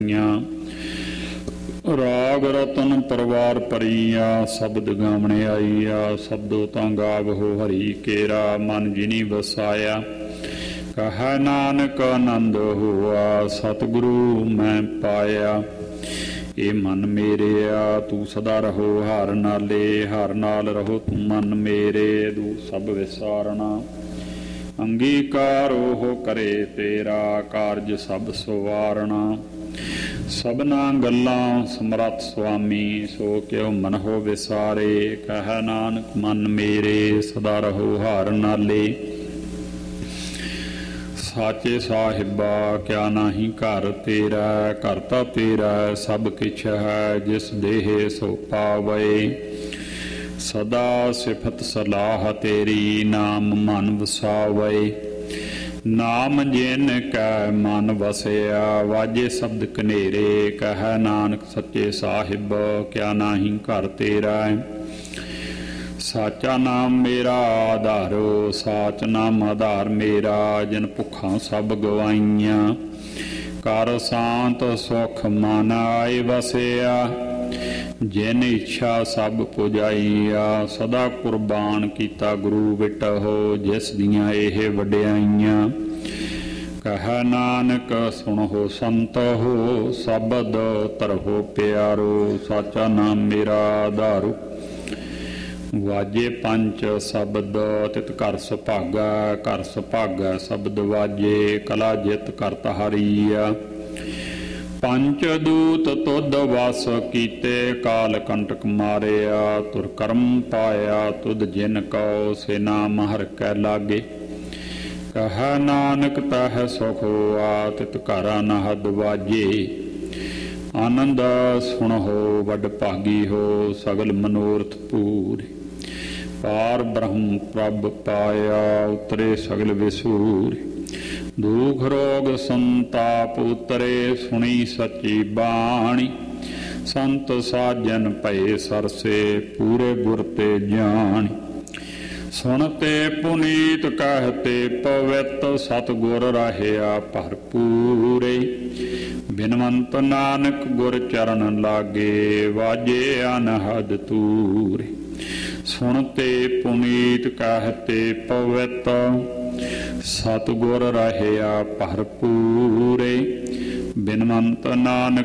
ਰਾਗ ਰਤਨ ਪਰਵਾਰ ਪਰੀਆ ਸ਼ਬਦ ਗਾਵਣੇ ਆਈਆ ਸ਼ਬਦੋ ਤਾਂ ਗਾਵਹੁ ਹਰੀ ਕੇਰਾ ਮਨ ਜਿਨੀ ਵਸਾਇਆ ਕਹੈ ਨਾਨਕ ਆਨੰਦ ਹੋਆ ਸਤਿਗੁਰੂ ਮੈਂ ਪਾਇਆ। ਇਹ ਮਨ ਮੇਰਿਆ ਤੂੰ ਸਦਾ ਰਹੋ ਹਰ ਨਾਲੇ ਹਰ ਨਾਲ ਰਹੋ ਤੂੰ ਮਨ ਮੇਰੇ ਦੂ ਸਭ ਵਿਸਾਰਣਾ ਅੰਗੀਕਾਰ ਉਹ ਕਰੇ ਤੇਰਾ ਕਾਰਜ ਸਭ ਸਵਾਰਣਾ। ਸਭਨਾ ਗੱਲਾਂ ਸਮਰੱਥ ਸੁਆਮੀ ਸੋ ਕਿਉ ਮਨਹੁ ਵਿਸਾਰੇ ਕਹਿ ਨਾਨਕ ਮਨ ਮੇਰੇ ਸਦਾ ਰਹੋ ਹਰ ਨਾਲੇ। ਸਾਚੇ ਸਾਹਿਬਾ ਕਿਆ ਨਾਹੀ ਘਰ ਤੇਰਾ ਘਰ ਤਾਂ ਤੇਰਾ ਸਭ ਕਿਛ ਹੈ ਜਿਸ ਦੇਹ ਸੋ ਪਾਵੇ। ਸਦਾ ਸਿਫਤ ਸਲਾਹ ਤੇਰੀ ਨਾਮ ਮਨ ਵਸਾਵੇ। ਨਾਮ ਜਿਨ ਕੈ ਮਨ ਵਸਿਆ ਵਾਜੇ ਸ਼ਬਦ ਕਨੇਰੇ ਕਹਿ ਨਾਨਕ ਸੱਚੇ ਸਾਹਿਬ ਕਿਆ ਨਾਹੀ ਘਰ ਤੇਰਾ। ਸਾਚਾ ਨਾਮ ਮੇਰਾ ਆਧਾਰੋ ਸਾਚ ਨਾਮ ਆਧਾਰ ਮੇਰਾ ਜਿਨ ਭੁੱਖਾਂ ਸਭ ਗਵਾਈਆਂ ਕਰ ਸ਼ਾਂਤ ਸੁਖ ਮਨ ਆਏ ਵਸਿਆ। ਜਿਨ ਇੱਛਾ ਸਭ ਪੁਜਾਈਆ ਸਦਾ ਕੁਰਬਾਨ ਕੀਤਾ ਗੁਰੂ ਵਿਟਹੁ ਜਿਸ ਦੀਆਂ ਇਹ ਵਡਿਆਈਆਂ। ਕਹਿ ਨਾਨਕ ਸੁਣਹੁ ਸੰਤਹੁ ਸ਼ਬਦ ਧਰਹੁ ਪਿਆਰੋ ਸਾਚਾ ਨਾਮ ਮੇਰਾ ਆਧਾਰੋ। ਵਾਜੇ ਪੰਚ ਸ਼ਬਦ ਤਿਤ ਘਰ ਸੁਭਾਗਾ ਘਰ ਸੁਭਾਗਾ ਸ਼ਬਦ ਵਾਜੇ ਕਲਾ ਜਿਤ ਕਰਤ ਹਰੀਆ। ਪੰਚ ਦੂਤ ਤੁਧ ਵਸ ਕੀਤੇ ਕਾਲ ਕੰਟਕ ਮਾਰਿਆ ਤੁਰ ਕਰਮ ਪਾਇਆ ਤੁਧ ਜਿਨ ਕਉ ਸੇ ਨਾਮ ਹਰਿ ਕੈ ਲਾਗੇ। ਕਹਿ ਨਾਨਕ ਤਹਿ ਸੁਖ ਹੋਆ ਤਿਤ ਘਰ ਅਨਹਦ ਵਾਜੇ। ਆਨੰਦ ਸੁਣਹੁ ਵਡ ਭਾਗੀ ਹੋ ਸਗਲ ਮਨੋਰਥ ਪੂਰੇ। ਪਾਰ ਬ੍ਰਹਮ ਪ੍ਰਭ ਪਾਇਆ ਉਤਰੇ ਸਗਲ ਵਿਸੂਰੇ। ਦੁਖ ਰੋਗ ਸੰਤਾਪ ਉਤਰੇ ਸੁਣੀ ਸੱਚੀ ਬਾਣੀ। ਸੰਤ ਸਾਜਨ ਭਏ ਸਰਸੇ ਪੂਰੇ ਗੁਰ ਤੇ ਜਾਣੀ। ਸੁਣਤੇ ਪੁਨੀਤ ਕਹਿਤੇ ਪਵਿੱਤ ਸਤਿਗੁਰ ਰਹਿਆ ਭਰਪੂਰੇ। ਬਿਨਵੰਤ ਨਾਨਕ ਗੁਰ ਚਰਨ ਲਾਗੇ ਵਾਜੇ ਅਨਹਦ ਤੂਰੇ। ਸੁਣਤੇ ਪੁਨੀਤ ਕਹਿਤੇ ਪਵਿੱਤ ਸਤਿਗੁਰ ਰਹਿਆ ਭਰਪੂਰੇ। ਬਿਨਵੰਤ ਨਾਨਕ